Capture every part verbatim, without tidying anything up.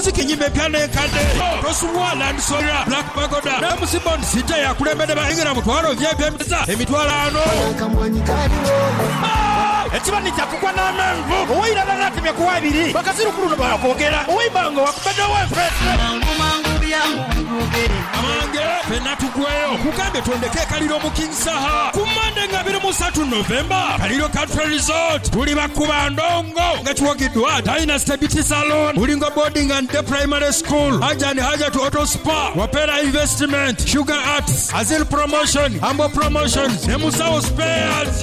music nyimbe piano ekade tosuwala ndisola Black Pagoda na musibond sita ya kulembede baingira mutwalo vyepye mbiza emitwalo ano ekibani kyakugwa n'amenvu owirana natemya kuwabiri bakasiru kuluno bakwogera owibango wakubedde wefresi amange fena tugweyo kugambe twondeke kaliro mu Kinsaha ku Monday nga abiri mu ssatu November kaliro Country Resort tuli bakuba ndongo nga kiwagiddwa Dynasty Beauty Salon Bulingo Boarding and Day Primary School Hajani Hajatu Auto Spa Wapera Investment Sugar Arts Azil Promotion Ambo Promotions ne Musawo Spares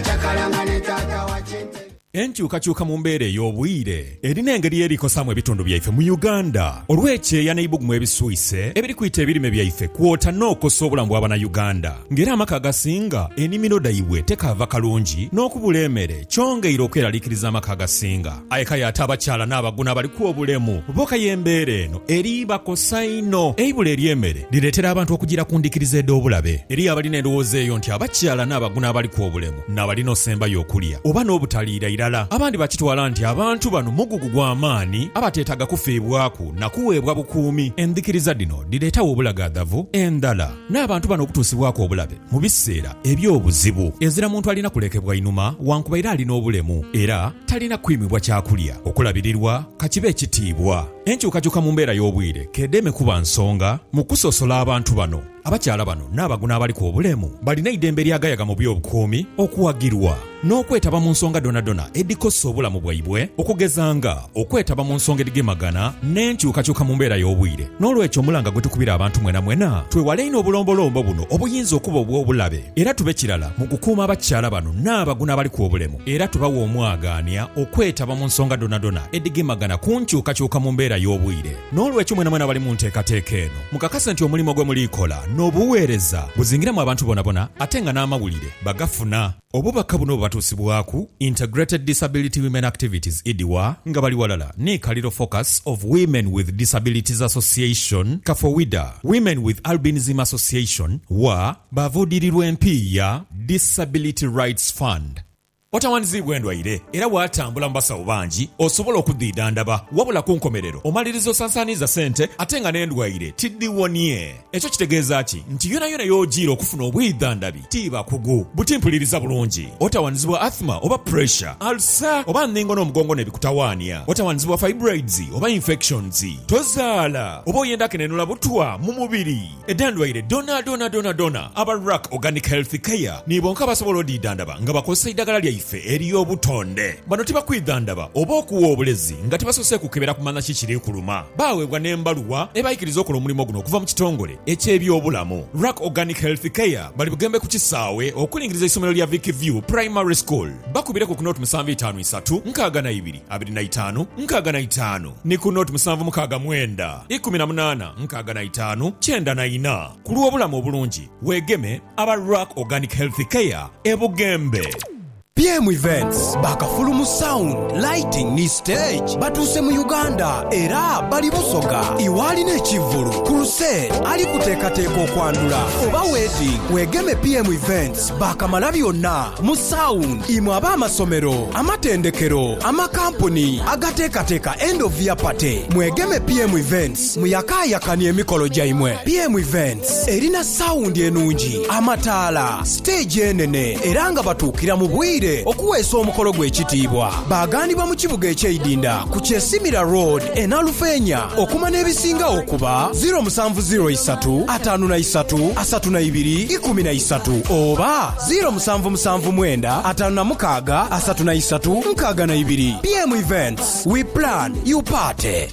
enkyukakyuka mu mbeera ey'obwire erina engeri erikosamu ebitundu byaife mu Uganda olw'ekyeya n'ebibugumu ebisuise ebiri kuyita ebirime byaife kwota n'okosa obulamu bw'Abannayuganda ng'era amaka agasinga ennimiro dayiwe tekaava kalungi n'okubula emmere kyongeire okweraliikiriza amaka agasinga ayeka ate abakyala n'abaguna abaliko obulemu boka y'embeera eno eri bakosa ino eibula ery'emmere lireetera abantu okugira ku ndikiriza edd'obulabe eri abalina endowooza eyo nti abakyala n'abaguna abaliko obulemu n'abalina osembayo okulya oba n'obutaliira abandi bakitwala nti abantu bano mugugu gw'amaani abateetaga kufiibwaku na kuweebwa bukuumi enzikiriza dino direetawo obulagaadavu endala n'abantu bano okutuusibwako obulabe mu biseera eby'obuzibu ezira muntu alina kulekebwa inuma wankubaira alina obulemu era talina kwimibwa kyakulya okulabirirwa kakibe ekitiibwa enkyukakyuka mu mbeera y'obwire kedeme kuba nsonga mu kusosola abantu bano abakyala bano n'abaguna abaliko obulemu balina eddembe lyagayaga mu by'obukuumi okuwagirwa n'okwetaba mu nsonga donadona edikosa obulamu bwaibwe okugezanga okwetaba mu nsonga edigemagana n'enkyukakyuka mu mbeera y'obwire n'olwekyo omulanga gwe tukubira abantu mwena mwena twewale ino obulombolombo buno obuyinza okuba obw'obulabe era tube kirala mu kukuuma abakyala bano n'abaguna abaliko obulemu era tubawa omwagaanya okwetaba mu nsonga donadona edigemagana ku nkyukakyuka mu mbeera y'obwire n'olwekyo mwena mwena bali mu nteekateeka eno mukakase nti omulimu gwe mulikola n'obuweereza buzingiramu abantu bonabona ate nga n'amawulire bagafuna obubaka buno bubatuusibwaku Integrated Disability Women Activities I D W A nga bali walala ne Kaliro Focus of Women with Disabilities Association Kafowida Women with Albinism Association wa bavudirirwa empi ya Disability Rights Fund otawanizibwa endwaire era bw'atambula mu basawo bangi osobola okuddiidandaba wabula ku nkomerero omaliriza osansaaniza ssente ate nga n'endwaire tiddiwonye ekyo kitegeeza ki nti yona yona y'ogiira okufuna obwiddandabi tiiba kugu butimpuliriza bulungi otawanizibwa asthma oba pressure alsa oba nningo n'omugongo n'ebikutawaanya otawanizibwa fibroids oba infections tozaala oba oyenda kenenula butwa mu mubiri eddandwaire dona dona dona dona aba Rock Organic Health Care nibonka basobola oddiidandaba nga bakozesa eddagala lyaife eriyobutonde bano tibakwidandaba oba okuwa obulezi nga tebasose kukebera kumanya kikiri kuluma baweebwa n'embaluwa ebayikiriza okola omulimu guno okuva mu kitongole eky'ebyobulamu Rock Organic Health Care bali bugembe ku kisaawe okulingiriza essomero lya Vicky View Primary School bakubire ku note musanvu itaano isatu nkaaga na ibiri abiri na itaano nkaaga na itaano ne ku note musanvu mukaaga mwenda ikumi na munaana nkaaga na itaano kyenda na ina ku lw'obulamu obulungi weegeme aba Rock Organic Health Care ebugembe. P M Events bakafulumu sound lighting ni stage batuse mu Uganda era bali busoga iwali n'ekivulu crusade ali kuteekateeka okwandula oba wedding weegeme P M Events bakamala byonna mu sound imwe ab'amasomero amatendekero amakampuni agateekateeka end of year party mwegeme P M Events muyakaayakani emikolo gyaimwe. P M Events erina sound enungi amataala stage enene era nga batuukira mu bwire okuweesa omukolo gw'ekitiibwa baagandibwa mu kibuga eky'eidinda ku Kyesimira Road enalufeenya okuma n'ebisinga okuba zero seven zero three ataano na isatu asatu na ibiri ikumi na isatu oba zero seven seven nine ataano na mukaaga asatu na isatu nkaaga na ibiri. P M Events, we plan, you party.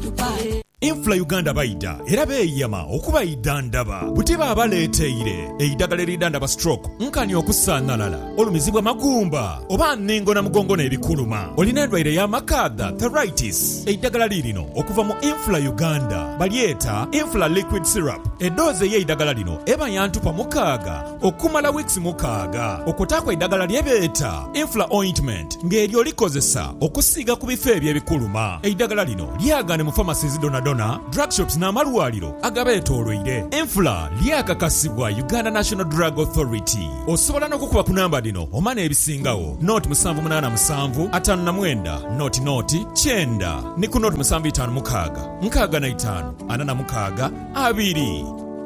Infla Uganda baida era beeyama okuba idandaba butiba abaleeteire eidagala eridandaba stroke nkani okusaanalala olumizibwa magumba oba nningo na mugongo n'ebikuluma olina endwaire y'amakada arthritis eidagala lirino okuva mu Infla Uganda balyeta Infla liquid syrup eddoozi y'eidagala lino eba yantupa mukaaga okumala weeks mukaaga okotaakwa eidagala lyebeeta Infla ointment ng'eryo likozesa okusiiga ku bifo ebyebikuluma eidagala lino lyagane mu pharmacies donado dona drug shops n'amalwaliro agabeetoolwire. Enfula lyakakasibwa Uganda National Drug Authority. Osobola n'okukuba ku namba dino omana ebisingawo noti musanvu munaana musanvu ataano na mwenda noti noti kyenda ne ku noti musanvu itaano mukaaga nkaaga na itaano ana na mukaaga abiri.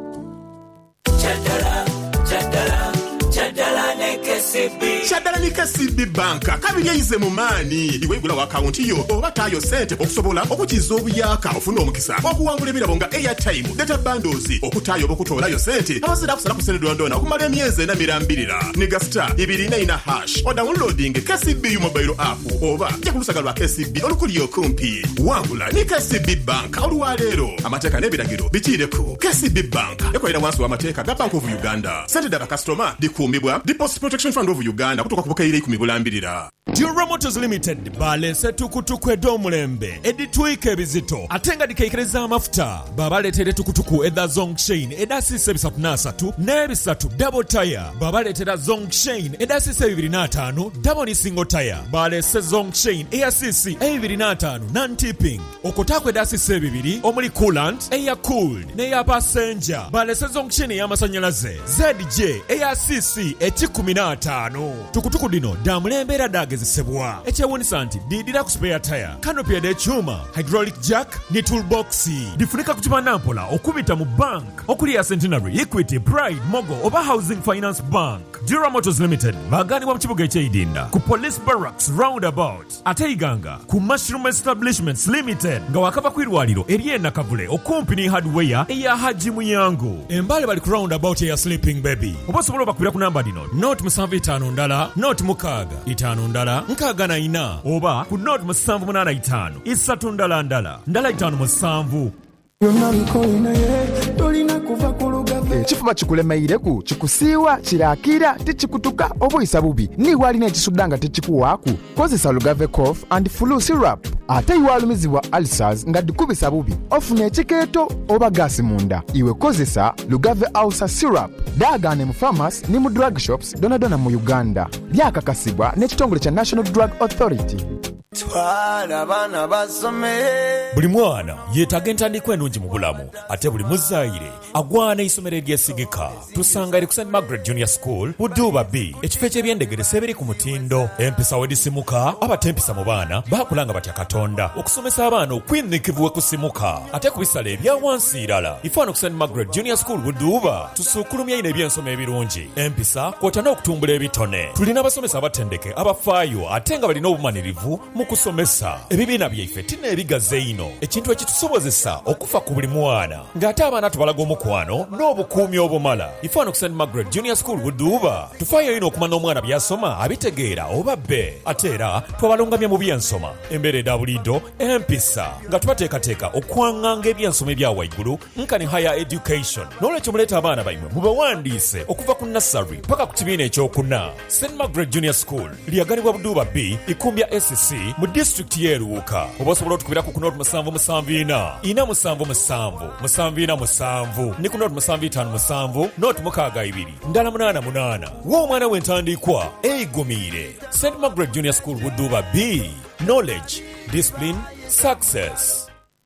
Chadala, chadala, chadala ne K C B. Chadala ne K C B Bank kabiri yayize mu maani iwe igula wa account yo oba tayo sente okusobola okukiza obuyaka ofuna omukisa okuwangula ebirabo nga airtime data bundles okutayo okutolayo sente abasira kusala ku sente ndona okumala emyezi na mirambirira niga star ibiri na ina hash o downloading K C B mobile app oba yakulusagalwa K C B olukuliyo kumpi wangula ne K C B Bank olwalero amateka n'ebiragiro bitireko. K C B Bank yakolera wansi wa amateka ga Bank of Uganda. Sente daba customer dikuumibwa Deposit Protection Fund of Uganda kutoka kuboka ile ikumi bulambirira. Dura Motors Limited balese tukutuku edomulembe editwika ebizito atenga dikekereza amafuta babaletere tukutuku eda Zongshin eda sise bisatu nasatu nebisatu double tire babaletere Zongshin eda sise bibiri na tano double ni single tire balese Zongshin air cc bibiri na tano non-tipping okotako eda sise bibiri omuli coolant air cooled ne ya passenger balese Zongshin ya masanyalaze Z J air cc ekikumi na tano tukutuku dino damulembera dageze sebwa ekyewunisa nti didira ku spare tire canopy ekyuma hydraulic jack ne toolbox difunika kukiba nampola okubita mu bank okuli ya Centenary, Equity, Pride, Mogo oba Housing Finance Bank. Dura Motors Limited baganibwa mu kibuga eky'Idinda ku Police Barracks roundabout ate Iganga ku Mushroom Establishments Limited nga wakava kwirwaliro eriye nakavule okumpi ni hardware eya Haji Muyango embale bali ku roundabout eya Sleeping Baby. Obasobola bakubira ku namba dino note musanvu itaano ndala note mukaaga itaano ndala nkaaga na ina oba ku note musanvu munaana itaano isatu ndala ndala ndala itaano musanvu. Ekifuma kikulemeireku kikusiiwa kirakira tikikutuka obuyisa bubi niwe alina ekisuddanga tekikuwaaku kozesa Lugave cough and flu syrup ate iwe alumizibwa ulcers nga dikubisa bubi ofuna ekikeeto oba gaasi munda iwe kozesa Lugave ulcer syrup daagane mu pharmacy ne mu drug shops donadona mu Uganda byakakasibwa n'ekitongole kya National Drug Authority. Twala bana basome Buli mwana yeetaga entandikwa ennungi mu bulamu ate buli muzaire agwana isomero eryesigika. Tusanga eri ku Saint Margaret Junior School Buduba B ekifo eky'ebyendegeresa ebiri ku mutindo empisa wedisimuka abatempisa mu baana bakulanga batya Katonda okusomesa abaana okwinnikivu wekusimuka ate ku bisala ebya wansi irala ifano ku Saint Margaret Junior School Buduba tusukulumya ine ebyensoma ebirungi empisa kwota n'okutumbula ebitone. Tulina abasomesa abatendeke abafaayo ate nga balina obumanirivu mu kusomesa. Ebibiina byaife tina ebigaze ino ekintu ekitusobozesa okufa ku buli mwana ng'ate abaana tubalaga omukwano n'obukuumi obumala. Ifano ku Saint Margaret Junior School Buduba tufaayo ino okumanya omwana byasoma abitegeera oba bbe ate era twabalungamya mu byensoma embeera eda bulido empisa nga tubateekateeka okwaŋŋanga ebyensoma ebya waigulu nkani higher education. N'olwekyo muleeta abaana baimwe mubawandiise okuva ku nursery paka ku kibiina ekyokuna. Saint Margaret Junior School lyaganibwa Buduba B ikumbya S C mu district y'Eruuka. Oba osobola otukubira ku kunoti musanvu musanvu ina ina musanvu musanvu musanvu ina musanvu ne ku noti musanvu itaano musanvu noti mukaaga ibiri ndala munaana munaana w'omwana w'entandikwa eyiggumiire. Saint Margaret Junior School Buduba B. Knowledge, discipline, success.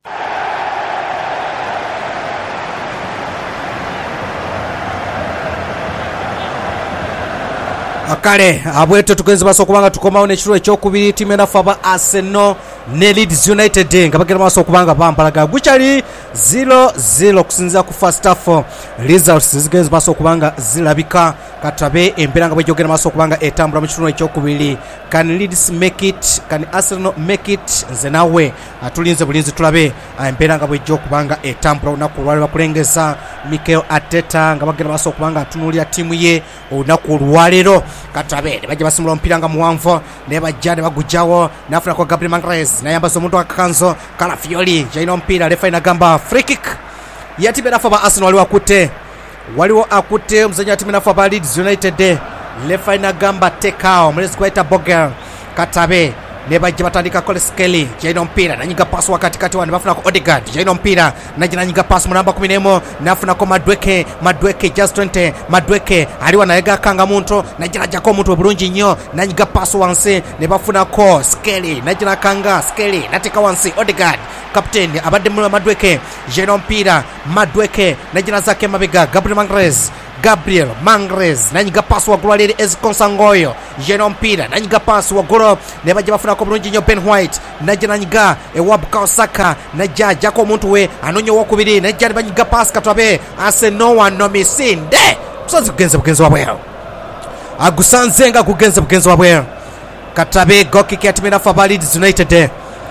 Akale abweto tugenze baso kubanga tukomawo n'ekiro ekyokubiri timu enafu aba Arsenal ne Leeds United nga bagenda baso kubanga bampalaga gukyali zero zero kusinza ku first half. Results zigenze baso kubanga zilabika katabe embeera nga bwejogera baso kubanga etambula mu kiro ekyokubiri. Can Leeds make it? Can Arsenal make it? Nze nawe atulinze bulinzi tulabe embeera nga bwejogera etambula olunaku olwali bakulengeza Mikel Arteta nga bagenda baso kubanga atunulira timu ye olunaku olwalero. Katabe bajja basimula omupiira nga muwanvu ne bajja ne bagujawo n'afuna kwa Gabriel Magalhaes n'ayambaza omuntu akakanzo Kalafiori yalina omupiira refa inagamba free kick ya timu enafu aba Arsenal waliwo akutte waliwo akutte omuzannyi wa timu enafu aba Leeds United refa inagamba tekao mulezi kwaita Bogle. Katabe ne bajja batandika kole Skelly jaino mpira nanyiga pass wakati kati wani bafuna ko Odegaard jaino mpira najina nanyiga pass mu namba kumi n'emu nafuna ko Madweke Madweke just twenty Madweke aliwa naega kanga muntu najina jako muntu bulungi nnyo nanyiga pass wansi ne bafuna ko Skelly najina kanga Skelly natika wansi Odegaard captain abadde mu Madweke jaino mpira Madweke najina zake mabega Gabriel Mangres Gabriel Mangres nanyiga pass wa Gulwaliri Ezikonsangoyo jeno mpira nanyiga pass wa Golo ne bajja bafuna ko bulungi nnyo Ben White najja nanyiga ewabuka Osaka najja jako omuntu we anonyo wokubiri najja banyiga pass katwabe ase no one no misinde kusanze kugenza bugenzo wabwero agusanze nga kugenza bugenzo wabwero katabe goki ya timu ya Leeds United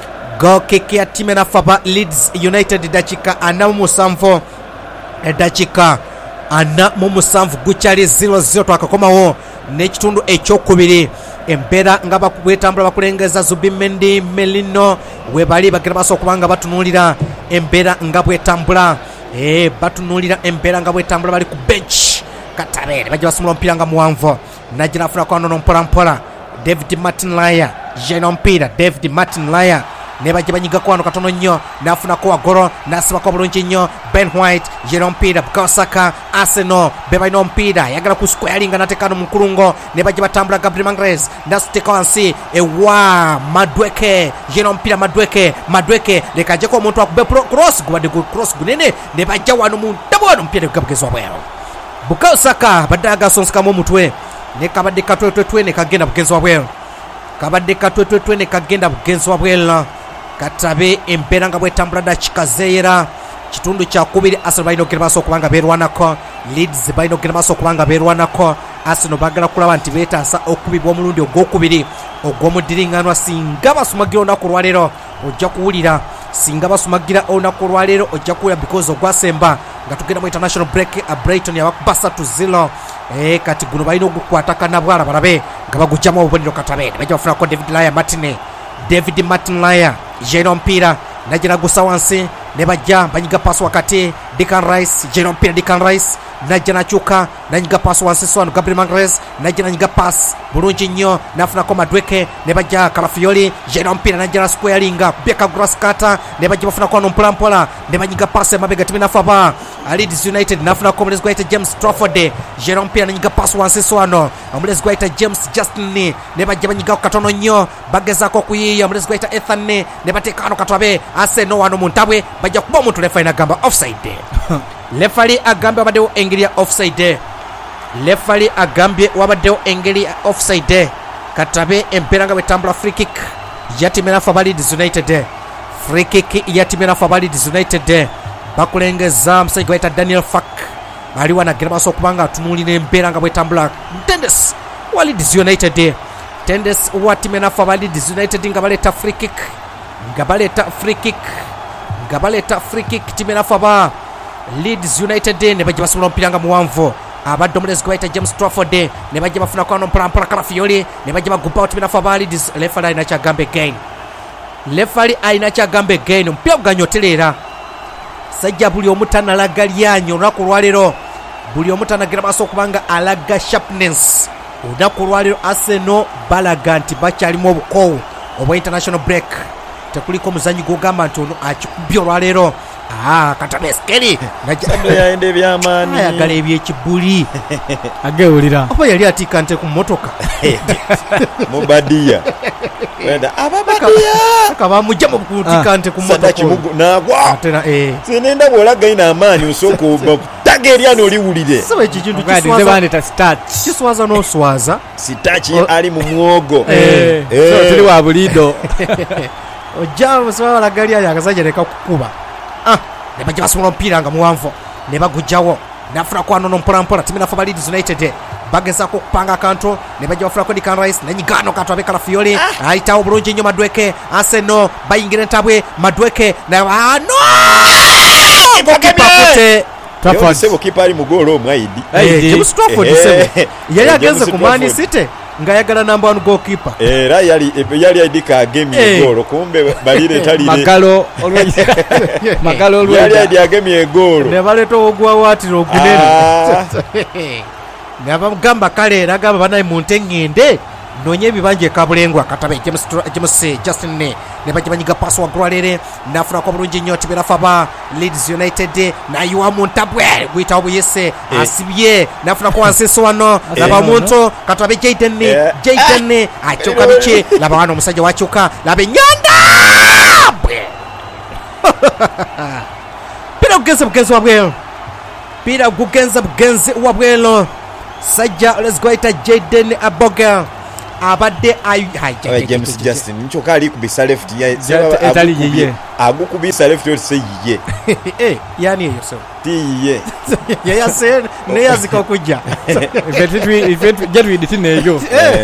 goki ya timu ya Leeds United dakika ana musanvu edakika ana mu musanvu gukyali zero zero twakakomawo n'ekitundu ekyokubiri embeera nga bakwetambula bakulengeza Zubimendi Melino we bali bagenda baso kubanga batunulira embeera nga bwetambula eh batunulira embeera nga bwetambula bali ku bench katabere bajja basumula mpira nga muwanvu najina afuna kwa nono mpola mpola David Martin Laya jeno mpira David Martin Laya ne bajja banyiga kwano katono nnyo nafuna ko Wagoro nasiba ko bulungi nnyo Ben White jeno mpira Bukasaka Arsenal beba ino mpira yagala ku square linga natekano mukulungo ne bajja batambula Gabriel Mangres nasiteka wansi ewa Madweke jeno mpira Madweke Madweke lekaje ko omuntu akube cross gubade cross gunene ne bajja wano mu tabano mpira gabugezwa bwero Bukasaka badaga sonska mu mutwe ne kabade katwetwe ne kagenda bugezwa bwero kabade katwetwe ne kagenda bugezwa bwero katabe embeera nga bwetambula dakika zeera kitundu kya kubiri Arsenal balina okugenda maaso okubanga beerwanako Leeds balina okugenda maaso okubanga beerwanako Arsenal bagala kulaba nti beetaasa okubibwa omulundi ogwokubiri ogw'omudiringanwa singa basumagira olunaku olwaleero ojja kuwulira singa basumagira olunaku olwaleero ojja kuwulira because ogwasemba nga tugenda mu international break a Brighton yabakuba three to zero eh kati guno balina ogukwata kanabwala balabe nga bagujjamu obubonero katabe bajja bafunako David Laya Martine David Martin Laya jeno mpira najina gusa wansi ne bajja banyiga pass wakati Declan Rice jeno mpira Declan Rice najina chuka nanyiga pass wansi swanu Gabriel Mangres najina nyiga pass bulungi nnyo nafuna ko Madweke ne bajja Kalafiori jeno mpira najina square linga beka grass kata ne bajja bafuna ko mpola mpola ne banyiga pass mabega timina faba Leeds United nafuna ko Mulezi Gwaita James Trafford jeno mpira nanyiga pass wansi swano Mulezi Gwaita James Justin ne bajja banyiga katono nnyo bageza ko kuyiya Mulezi Gwaita Ethan ne batekano katwabe ase no wano muntabwe bajja kuba omuntu refa ina gamba offside lefali agambe wabaddewo engeri ya offside lefali agambe wabaddewo engeri ya offside katabe embeera nga bwetambula free kick yatimera fa Leeds United free kick yatimera fa Leeds United bakulengeza musajja gwaita Daniel Fak ali wanagira maaso okubanga atunulira embeera nga bwetambula Tendes wa Leeds United Tendes watimera fa Leeds United nga baleta free kick nga baleta free kick nga baleta free kick timera fa Leeds United ne bajja basumula mpira nga muwanvu abadde Mulezi Gwaita James Trafford ne bajja bafuna kwa mpala mpala Kalafiori ne bajja bagupa otimera fa Leeds referee ina cha gambe gain referee aina cha gambe gain mpira guganyotelera sajja buli omutana lagalyanyo nako lwalero buli omutana gira baso kubanga alaga sharpness odako lwalero Arsenal balaga nti bakyalimu obukowu obwa international break tekuliko muzanyi gogamba nti ono akikubye olwaleero ah katabe Skelly najja ende byamani ayagala ebyekibuli agewulira oba yali atika nte ku motoka mubadia wenda ababadia akaba mujja mu kutika nte ku motoka kimugu nagwa atena eh sinenda bolaga ina amani usoko tageryano oliwulire sabe kikintu kiswaza bande ta start kiswaza no swaza sitachi ali mu muogo eh so tuli wa bulido ojja muswa la gali ya akasajja leka kukuba ah ne bajja basumula mpira nga muwanvu ne bagujjawo nafuna kwa nono mpola mpola timina fa Leeds United bageza ko kupanga akantu ne bajja bafuna ko Declan Rice ne nyigano kantu abeka Kalafiori ah. aitawo bulungi nnyo Madweke Arsenal bayingire ntabwe Madweke na ah no gokipakote Trafford sebo kipa ali mugolo omwaidi eh James Trafford sebo yali agenze ku Man City nga yagala number one goalkeeper era yali yali aidika game ye goal kumbe balire talire magalo olwaje magalo olwaje yali aidika game ye goal ne baleto ogwa watiro ogunene ne abagamba kale ragamba banayi munte ngende nonye ebibanja ekabulengwa katabe James James Justin ne ne bajibanyiga pass wa Gwalere nafuna kwa bulungi nnyo tibirafaba Leeds United na yuwa muntabwe gwita obuyese asibye nafuna kwa nseso wano laba muntu katabe Jayden Jayden achoka biche laba wano omusajja wachuka laba nyanda pira kugenza bugenzi wabwelo pira kugenza bugenzi wabwelo sajja let's go ita Jayden Aboga abadde ayi James Justin ncho kali kubisa left ya etali yiye agukubisa left yo se yiye eh yani hiyo so tiye ya ya se ne yazika kujja ifetu ifetu jetu iditineyo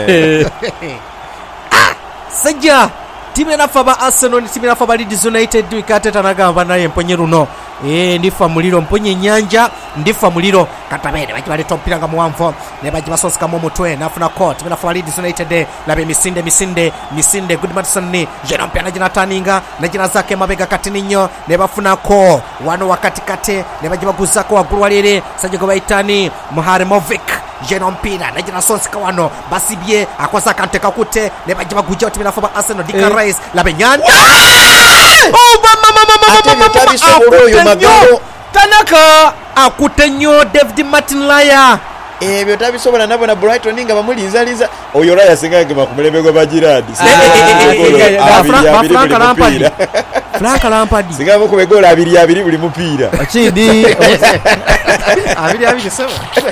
sajja timu nafaba Arsenal timu nafaba Leeds United ikateta nagamba naye mponye runo eh ndifa muliro mponye nyanja ndifa muliro katabene baji bali tompira nga muwanvo ne baji basosika mu mutwe nafuna court timu nafaba Leeds United labe misinde misinde misinde good Madison ni jena mpana jina taninga na jina zake mabega katini nnyo ne bafuna ko wano wakati kate ne baji baguzako wagulwalire sajego baitani Muharemovic jeno mpira na jina sosika wano basibye akwasa kanteka kute ne baji bagujja timu nafaba Arsenal dika eh. Rice labe nyanda oh mama mama mama mama Tanaka akutenyo David Martin Laya ebyo tabisobola nabo na Brighton nga bamulinza linza oyo Laya singange bakumulebe gwa Bajirad Frank Lampard Frank Lampard singabo ku begola abiri abiri buli mupira akidi abiri abiri sawa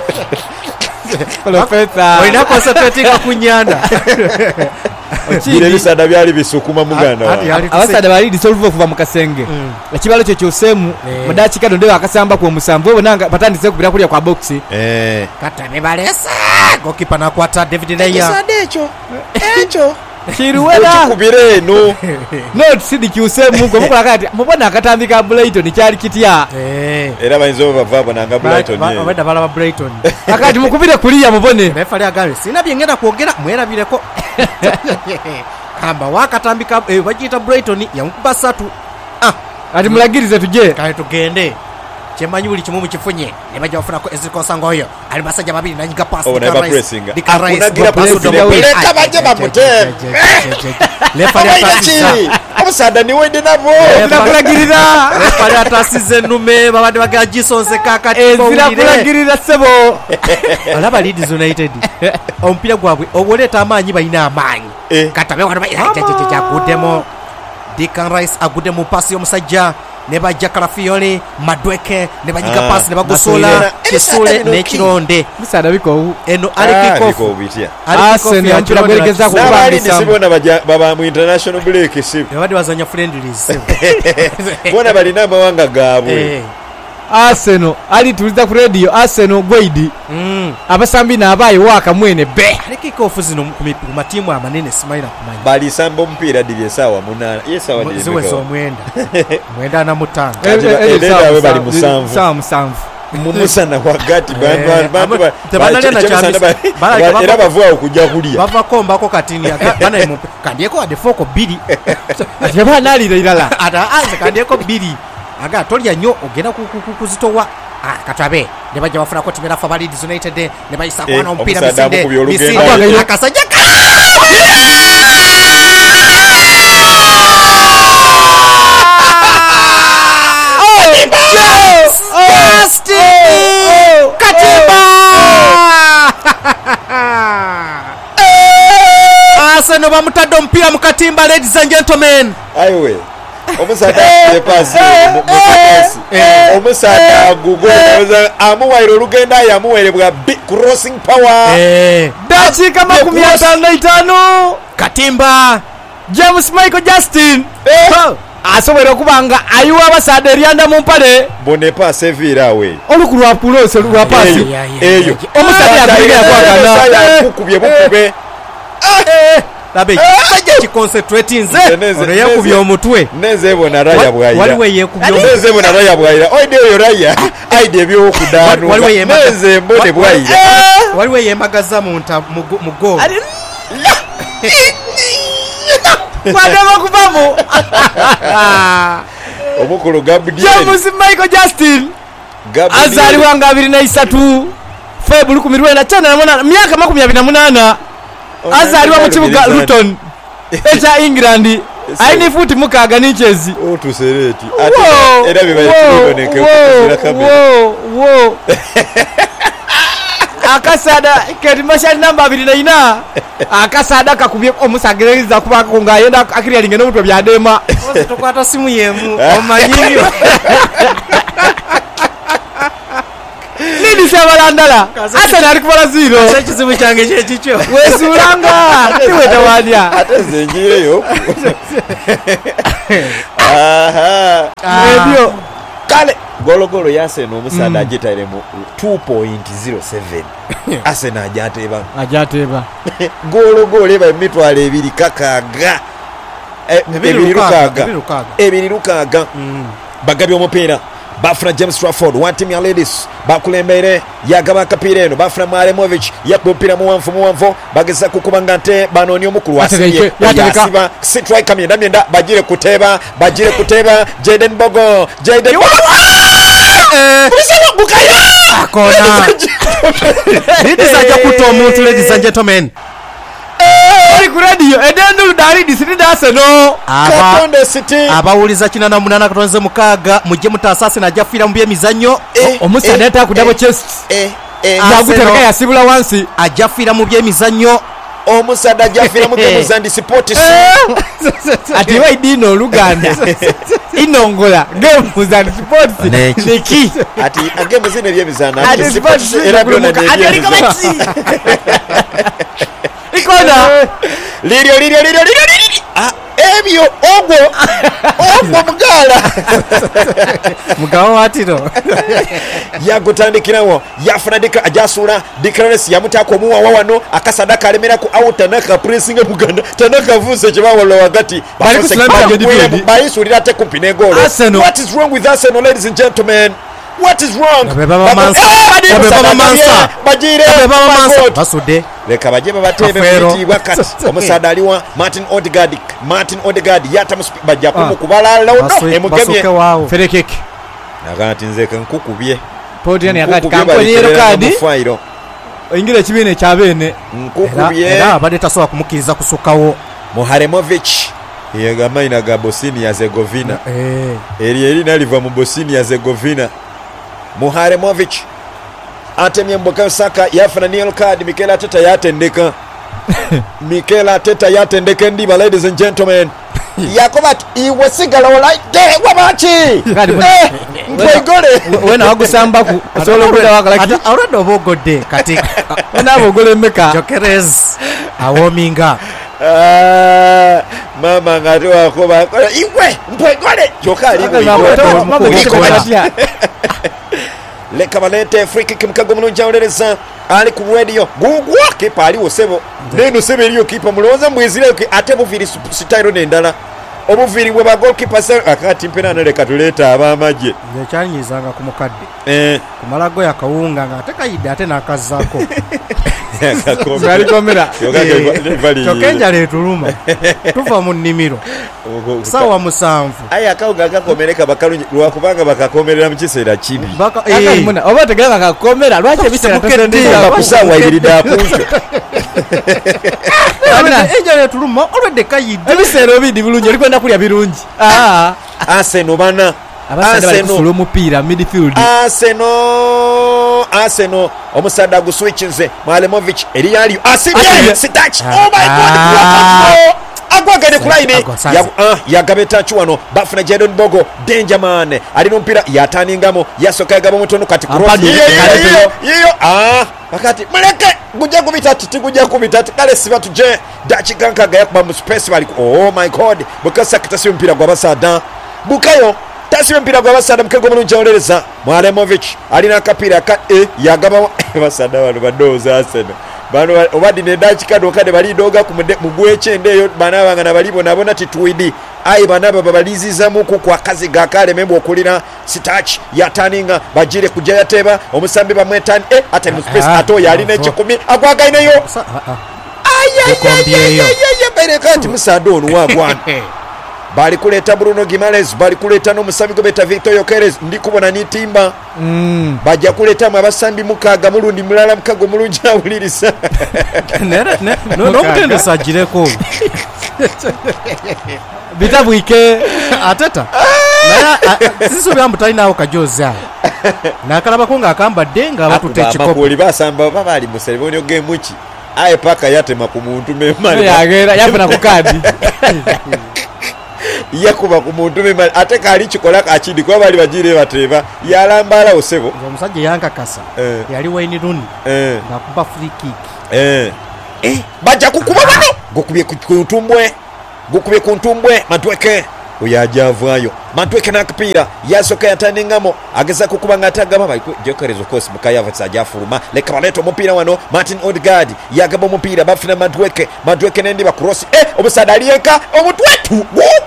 Profeta oina concentrating kunyanda Bire bisada byali bisukuma muganda abasada bali disolve kuva mu kasenge ekibalo kyo kyosemu mudachi kado ndewa akasamba ku musamvu bo nanga batandise kubira kulya kwa box eh katane balesa goalkeeper nakwata David Laya kisade echo echo kiruwera kubire no no sidi kyosemu gwe mukola kati mubona akatambika Brighton kyali kitya eh era bayinzo bavabo nanga Brighton ye obeda bala Brighton akati mukubire kuliya mubone refali agale sina byengenda kwogera mwerabireko kamba wakatambika eh bajita Brighton yamukuba satu ah ati mulagirize tuje kale tugende chemanyi buli kimu mukifunye ne bajja bafuna ko eziko sangoyo ali basajja babiri nanyiga pass dika Rice akunagira pass peleka bajja bamutem refali atasiza abasada ni wende nabo kulagirira refali atasize nume babade baga Jisonse kakati ezira kulagirira sebo alaba Leeds United ompira gwabwe oboleta amanyi bayina amanyi katabe wana baja kudemo Dika Rice agudemo pass y'omusajja ne bajja Kalafiore Madweke ne banyiga pass ne bagusola kisule ne kironde bisada biko eno ali kiko Arsenal yampira gwerekeza ku kubandisa sibona baja baba mu international break sibo yabadi bazanya friendlies bona bali namba wanga gabwe Arsenal ali tuliza ku radio Arsenal gweidi mm abasambi nabaye waka mwene be ariko ofuzino ku matimu amanene simaira kumanya bali sambo mpira divye sawa munana yesawa divye ziwe zo mwenda mwenda na mutanga ededa we bali musamvu sawa musamvu mumusana wakati bantu bantu era bavua okujja kulia bava komba ko katini bana imu kandieko ade foko biri ate bana ali ilala ata anze kandieko biri aga tolya nyo ogenda kuzitowa ah katabe ne bajja bafuna ko timera fa Leeds United ne bayisa kwana mpira misinde misinde akasajja Katiba Arsenal bamutadde mpira mu katimba ladies and gentlemen aiwe omusada yepasi omusada gugo amuwairo lugenda yamuwerebwa crossing power dakika makumi atano na itaano katimba James Michael Justin asobera kubanga ayuwa abasada eryanda mu mpale bone pass evira we olukulwa pulose lwa pasi eyo omusada yakugera kwagana kukubye bukube labe sajja ki concentrating ze ono yakubye omutwe neze bona raya bwayira waliwe yekubye neze bona raya bwayira oide oyo raya aide byo kudano neze mbone bwayira waliwe yemagaza mu nta mu go Madama kubamu omukulu Gabriel James Michael Justin azali wanga abiri na isatu February kumi na tano na miaka makumi abiri na munana azaliwa mu kibuga Luton ekya England aini futi mukaaga n'inchezi otusereti ate era bibayiboneke okuzira kamera wo akasada kati mashali namba abiri na ina akasada kakubye omusagereza kubako nga yenda akiriya lingene mutwe byadema tokwata simu yemu omanyinyo nini shabalandala ate nali kubala zero ase kizibu kyange kye kicho wesulanga tiwe tawadya ate zenjireyo aha ebyo kale gologolo yaseno omusada agitaire mu two point zero seven asena ajateba ajateba gologolo eba emitwalo ebiri kakaga ebiri lukaga ebiri lukaga bagabye omupiira bafuna James Trafford one team ya ladies bakulembere yagaba kapira eno bafuna Malemovic yakupira muwanfu muwanfu bageza kukubanga nte banoni omukulu asiye yasiba strike kamyenda myenda bajire kuteba bajire kuteba Jaden Bogo Jaden eh kulisema bukayo akona ladies aja kuto omuntu ladies and gentlemen ali ku radio edendo dali disida seno Katonda City abawuliza kina na munana katonze mukaga mujje mutasase na jafira mu byemizanyo omusada ata kudabo chest eh eh yagutereka yasibula wansi ajafira mu byemizanyo omusada jafira mu byemizandi sport ati wa idino Luganda inongola game muzandi sport neki ati agame zine byemizana ati sport era byona ne ikona lirio lirio lirio lirio ah ebyo ogwo ogwo mugala mugawo watiro yagutandikirawo yafuna dika ajasula declaration yamutako muwa wawano akasadaka alemera ku outa naka pressing muganda tanaka vuse kibawolo wakati bali kuslamba defend bayisulira te kupine golo. What is wrong with Arsenal, ladies and gentlemen? What is wrong? Baba Mansa Baba Mansa bajire Baba Mansa basude leka baje babatebe miti wakati omusada aliwa Martin Odegaard Martin Odegaard yata bajja kumu kubala launo emugemye ferekeke nagati nzeka nkukubye podium yakati kamponi yero kadi ingire kibine kyabene nkukubye era bade tasoba kumukiriza kusukawo Muharemovic yegama inaga Bosnia Herzegovina eh eri eri naliva mu Bosnia Herzegovina Muharemovic atemye Mbukayo Saka yafuna yellow card Mikel Arteta yatendeka Mikel Arteta yatendeka ndiba ladies and gentlemen yakobat iwe sigala olai de wabachi mpegole wena wagusamba ku solo kuda wakalaki already obogode katika wena obogole meka Jokeres awominga ah mama ngado akoba iwe mpegole jokali iwe leka balete free kick mkago mulunja olereza ali ku radio gugwa kipa ali osebo neno sebe eliyo kipa muloza mwezire ate buviri style nendala obuviri bwe ba goalkeeper se akati mpena naleka tuleta abamaje ye kyanyizanga ku mukadde eh kumalago yakawunga nga ateka yidde ate nakazako bali komera tokenja letuluma tuva mu nnimiro sawa musanvu aya akawunga akakomereka bakalu lwakubanga bakakomerera mu kiseera kibi baka eh muna oba tegera bakakomera lwache ebisera totendera kusawa ibirida apunto abana enja letuluma already kayidde ebisera obidi bulungi likwenda kulya birungi ah Arsenal bana abasada bali kusula omupira midfield Arsenal Arsenal omusada guswitchinze Malemovic eri yali asibye sitach oh my god agwagane kulaine ya ah yagabeta chuano bafuna Jadon Bogo danger man ali nompira yataningamo yasoka yagaba mutono kati cross iyo iyo ah wakati muleke gujja kubita titi gujja kubita kale sibatu je dachikanka ga yakuba mu space bali oh my god bukasa kitasi mpira gwa basada Bukayo tasibe mpira gwa basada mkego mulunja olereza Malemovic alina kapira ka e yagaba basada bano badoza Arsenal bano obadi ne dachikado kade bali doga ku mugweche ndeyo bana banga na balibo nabona tituidi ai bana baba baliziza muku kwa kazi gakale membo okulina stach yataninga bajire kujja yateba omusambi bamwetani e ate mu space ato yali ne chikumi agwagaineyo ayayayayayaya berekati musado onu wagwana bali kuleeta Bruno Gimares, bali kuleeta n'omusambi gwe beta Victor Yokeres, ndi kubona ni Timba mm. bajja kuleetamu abasambi mukaaga mulundi mulala mukago mulungi awuliriza n'omutendesa agireko bitabwike ateta naye sisuubira mbu talinaawo kajozi awo nakalabako ng'akambadde nga batutte ekikopo amakuuli basamba baba ali mu seremoniyo g'emuki aye paka yatema ku muntu memali yafuna ku kaadi yakuba ku muntu memali ate kaali kikola kakindi kuba bali bagire bateeba yalambala osebo omusajja yankakasa eh. yali Wayne Rooney eh. ng'akuba free kick eh. eh. bajja kukuba bano gukubye ku ntumbwe gukubye ku ntumbwe Matweke oyo ajavaayo Matweke n'akapiira yasoka yatandingamo ageza kukuba ng'atagama baliku Jokeres of course Mukayavats ajafuluma leka baleeta omupiira wano Martin Odegaard yagaba omupiira bafuna Matweke Matweke n'endi bakrosi eh omusaada aliyenka omutwetu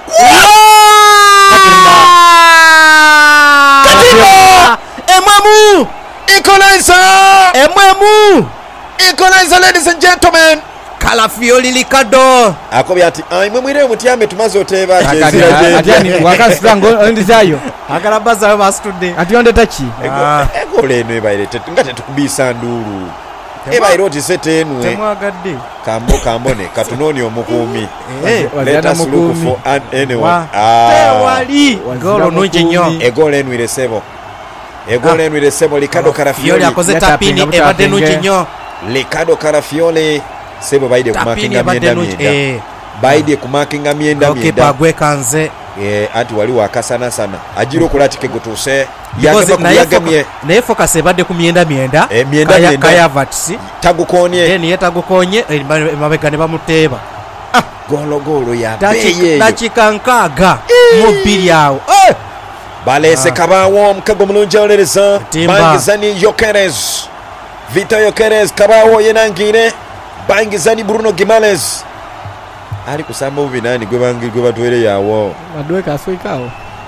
katimba emwemu equalizer emwemu equalizer ladies and gentlemen Kalafiori Ricardo akobya ati aimwe mwire mutyame tumaze oteba ati wakasanga ndizayo akalabaza bastudde ati onde tachi egole eno ebairete ngate tukubisa nduru ebairoti setenwe temwagadde kambo kambone katunoni omukumi eh let us look for anyone tewali golo nungi nnyo egole enu iresebo egole enu iresebo Ricardo Kalafiori akoze tapini ebadde nungi nnyo Ricardo Kalafiori sebo baide kumakinga myenda myenda baide kumakinga myenda myenda okepa gwekanze eh ati wali wakasana sana ajiro kulatike gutuse yagamba kuyagamye naye focus ebadde ku myenda myenda eh myenda myenda Kayavats tagukonye then yetagukonye mabega ne bamuteeba ah golo golo ya beye dakikankaaga mu bbiri awo balese kabawo mukago mulungi olereza bangizani Yokeres Victor Yokeres kabawo yenangire bangizani Bruno Gimares ali kusamba ubinani gwe bangi gwe batwere yawo Matweke aswikawo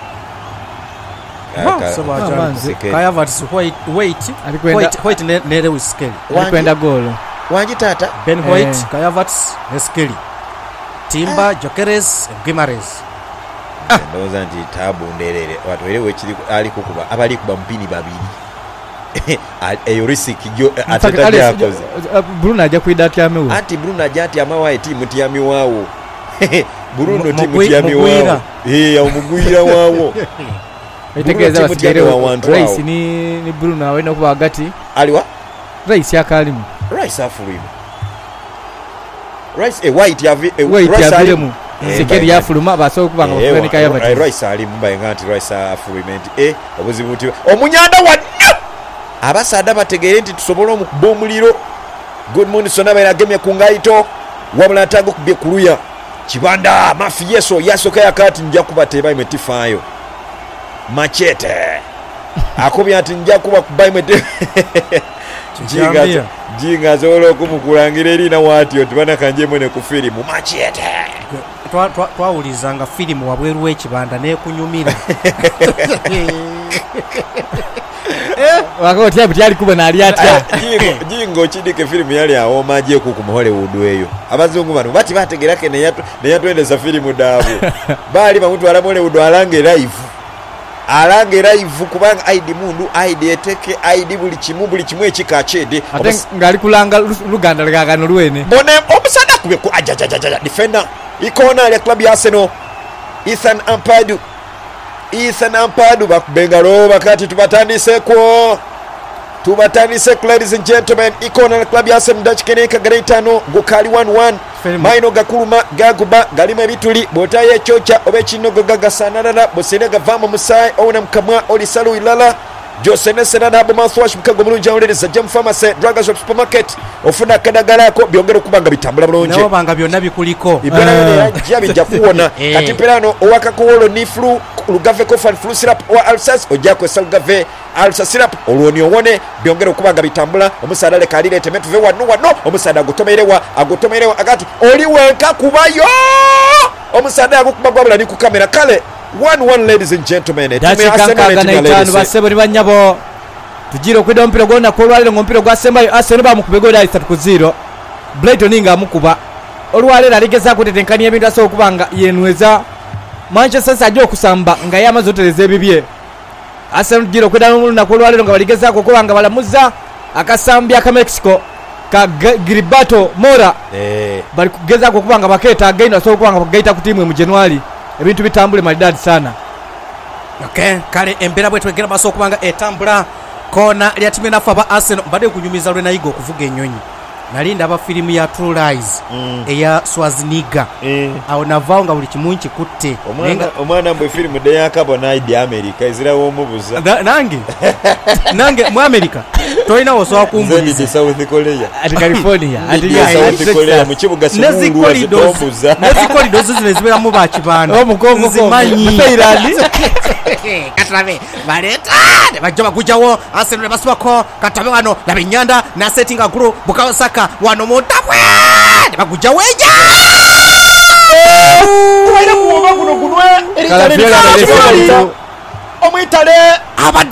Kayavats White White White White ne Lewis Skelly alikwenda golo wanji tata Ben White Kayavats ne Skelly Timba Jokeres Gimares ndoza nti tabu nderere watwere wekiri ali kukuba abali kuba mpini babiri eyo risiki jo ateta yakoze Bruno ajja kuidati amewo ati Bruno ajati amawa timu tiami wawo Bruno timu tiami wawo eh omugwira wawo etegeza basigere Rice ni ni Bruno awena kuba agati aliwa Rice yakalimu Rice afurimu Rice e white yavi e Rice alimu sekeri yafuluma baso kubanga bafuna Kayavats Rice ali mumbaye ngati Rice afuriment eh obuzibuti omunyanda wa abasaada bategere nti tusobola okuba omuliro good morning sona bera agemye ku ngaito wabula atango kubye kuluya kibanda mafi yeso yasoka yakati nja kubateeba imetifayo machete akobya ati nja kuba kuba imete jinga jinga zolo okumukulangira erina wati otibana kanje mwene ku filimu machete twawulizanga filimu wabweru w'ekibanda nekunyumira wako tia byali kuba na aliatya jingo jingo chidike film yali awo maje ku ku Hollywood eyo abazungu bano bati bategerake ne yatu ne yatwendeza film dabu bali bamuntu alamole udo alange live alange live kubanga I D mundu I D eteke I D buli kimu buli kimwe ekikachede ate ngali kulanga luganda lagano lwene bone omusada kube ku ajajajaja defender ikona ya club ya Arsenal Ethan Ampadu Ethan Ampadu bakubengalo bakati tubatandise ko tubatandise ladies and gentlemen ikona la club ya Arsenal Dutch Keneka Greatano gukali one one maino gakuluma gaguba galima ebituli botaye chocha obechinogo gagasanarara bosenega vama musai ona mkamwa oli salu ilala Josene Senana abo mouthwash mkago mulungi awulereza Gem Pharmacy Drug Shop Supermarket ofuna kadagala ko byongera kubanga bitambula bulungi nabo banga byonna bikuliko ibera uh. jabi jakuona kati perano owaka kuwolo ni flu lugave ko fan flu syrup wa Alsas ojako salgave Alsas syrup olwoni owone byongera kubanga bitambula omusada le kalire temetuve wano wano omusada agotomerewa agotomerewa agati oli wenka kubayo omusada agokuba babula ni ku kamera kale one one ladies and gentlemen tume Arsenal basebo ni banyabo tujiro kwida mpira gona ko lwalire ngompira gwa Sembayo Arsenal bamukubegoda isatu ku zero Brighton ninga amukuba olwalire aligeza kutetenkania ebintu aso kubanga yenweza Manchester City ajja okusamba nga yamaze otereza ebibye. Arsenal giro kweda n'olunaku olwaleero nga baligezaako okuba nga balamuza akasambi aka Mexico ka Gilberto Mora eh bali kugezaako okuba nga bakeeta againa so okuba nga bagaita ku tiimu mu January ebintu bitambule maridadi sana. Okay, kale embera bwe twegera baso okubanga etambula kona lya timu nafa aba Arsenal bade kunyumiza lwe nayigo okuvuga ennyonyi. Nalinda aba filimu ya True Lies mm. eya Schwarzenegger eh. awo navao nga buli kimu kikutte omwana omwana mbwe filimu de yakabona idi America izirawo omubuza Na, nange nange mu America toina oswa kumbuza ndi South Korea ati California ati ya South Korea mu kibuga simulu nezikolidooza nezikolidooza zile zibera mu bakibana omukongo zimanyi Thailand katrabe baleta bajja kujawo Arsenal basubako katabe wano nabinyanda na setting guru bukawo saka wano mutabwe bakuja weja waira kuoma kuno kunwe eri kale omwitale abadde